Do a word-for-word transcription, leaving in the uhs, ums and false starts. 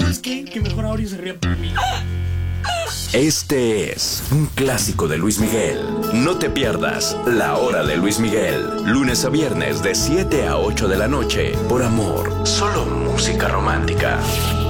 ¿sabes qué? Que mejor Aureo se ría por mí. Este es un clásico de Luis Miguel. No te pierdas La Hora de Luis Miguel, lunes a viernes de siete a ocho de la noche, por Amor. Solo música romántica.